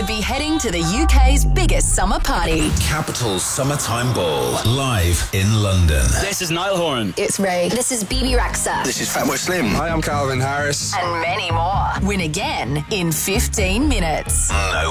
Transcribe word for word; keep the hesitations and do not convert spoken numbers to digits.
could be heading to the U K's biggest summer party. Capital's Summertime Ball, live in London. This is Niall Horan. It's Ray. This is B B Rexa. This is Fatboy Slim. Hi, I'm Calvin Harris. And many more. Win again in fifteen minutes. No